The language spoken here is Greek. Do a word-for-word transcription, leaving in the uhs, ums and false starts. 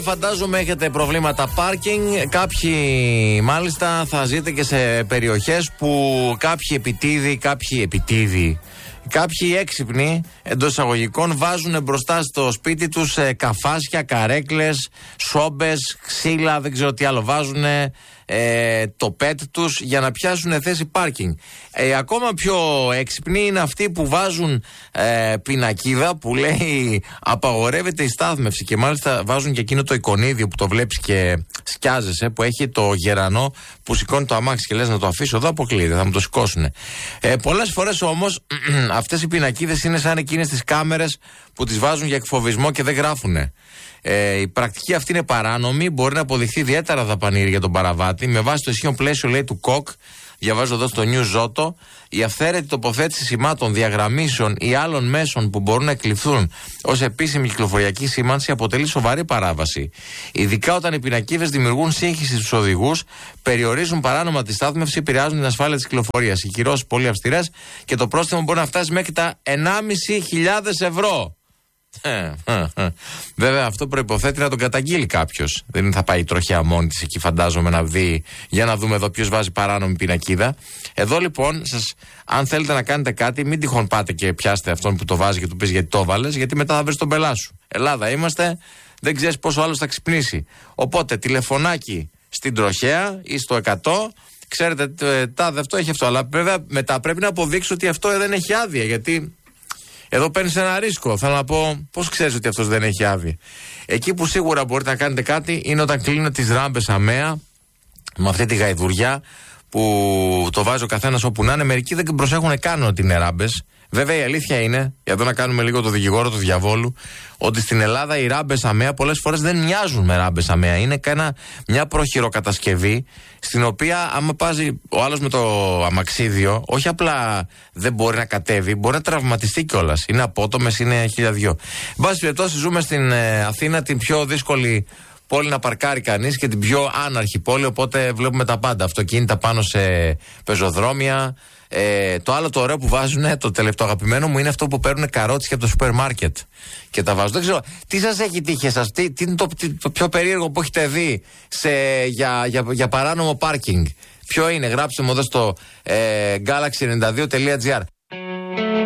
φαντάζομαι έχετε προβλήματα πάρκινγκ. Κάποιοι μάλιστα θα ζείτε και σε περιοχές που κάποιοι επιτίδιοι, κάποιοι επιτίδιοι, κάποιοι έξυπνοι εντός εισαγωγικών βάζουν μπροστά στο σπίτι τους ε, καφάσια, καρέκλες, σόμπες, ξύλα, δεν ξέρω τι άλλο βάζουν, ε, το πετ τους για να πιάσουν θέση πάρκινγκ. Ε, ακόμα πιο έξυπνοι είναι αυτοί που βάζουν ε, πινακίδα που λέει απαγορεύεται η στάθμευση και μάλιστα βάζουν και εκείνο το εικονίδιο που το βλέπεις και σκιάζεσαι, που έχει το γερανό που σηκώνει το αμάξι και λες να το αφήσω εδώ, αποκλείεται, θα μου το σηκώσουν. Ε, πολλές φορές όμως αυτές οι πινακίδες είναι σαν εκείνες τις κάμερες που τις βάζουν για εκφοβισμό και δεν γράφουνε. Ε, η πρακτική αυτή είναι παράνομη, μπορεί να αποδειχθεί ιδιαίτερα δαπανήρη για τον παραβάτη. Με βάση το ισχύον πλαίσιο, λέει, του ΚΟΚ, διαβάζω εδώ στο News Zoto, η αυθαίρετη τοποθέτηση σημάτων, διαγραμμίσεων ή άλλων μέσων που μπορούν να εκλειφθούν ως επίσημη κυκλοφοριακή σήμανση αποτελεί σοβαρή παράβαση. Ειδικά όταν οι πινακίδες δημιουργούν σύγχυση στους οδηγούς, περιορίζουν παράνομα τη στάθμευση, επηρεάζουν την ασφάλεια της κυκλοφορίας. Οι κυρώσεις πολύ αυστηρές και το πρόστιμο μπορεί να φτάσει μέχρι τα ενάμισι χιλιάδες ευρώ. Βέβαια, αυτό προϋποθέτει να τον καταγγείλει κάποιος. Δεν θα πάει η τροχιά μόνη της εκεί, φαντάζομαι, να δει για να δούμε εδώ ποιος βάζει παράνομη πινακίδα. Εδώ λοιπόν, σας, αν θέλετε να κάνετε κάτι, μην τυχόν πάτε και πιάστε αυτόν που το βάζει και του πεις γιατί το βάλες, γιατί μετά θα βρεις τον πελά σου. Ελλάδα είμαστε, δεν ξέρεις πόσο άλλος θα ξυπνήσει. Οπότε τηλεφωνάκι στην τροχέα ή στο εκατό. Ξέρετε, τάδε αυτό έχει αυτό. Αλλά βέβαια μετά πρέπει να αποδείξω ότι αυτό δεν έχει άδεια, γιατί εδώ παίρνεις ένα ρίσκο. Θέλω να πω, πώς ξέρεις ότι αυτός δεν έχει άδεια. Εκεί που σίγουρα μπορείτε να κάνετε κάτι είναι όταν κλείνετε τις ράμπες αμαία, με αυτή τη γαϊδουριά που το βάζει ο καθένας όπου να είναι. Μερικοί δεν προσέχουν καν ότι είναι ράμπες. Βέβαια, η αλήθεια είναι, για εδώ να κάνουμε λίγο το δικηγόρο του διαβόλου, ότι στην Ελλάδα οι ράμπες αμαία πολλές φορές δεν μοιάζουν με ράμπες αμαία. Είναι κάνα, μια προχειροκατασκευή, στην οποία άμα πάζει ο άλλος με το αμαξίδιο, όχι απλά δεν μπορεί να κατέβει, μπορεί να τραυματιστεί κιόλας. Είναι απότομες, είναι χίλια δυο. Εν πάση περιπτώσει, ζούμε στην ε, Αθήνα, την πιο δύσκολη πόλη να παρκάρει κανείς και την πιο άναρχη πόλη, οπότε βλέπουμε τα πάντα. Αυτοκίνητα πάνω σε πεζοδρόμια. Ε, το άλλο το ωραίο που βάζουν, το τελευταίο αγαπημένο μου, είναι αυτό που παίρνουν καρότσι από το σούπερ μάρκετ και τα βάζουν. Δεν ξέρω, τι σας έχει τύχει εσάς, τι, τι είναι το, τι, το πιο περίεργο που έχετε δει σε, για, για, για παράνομο πάρκινγκ? Ποιο είναι? Γράψτε μου εδώ στο ε, galaxy ενενήντα δύο τελεία gr.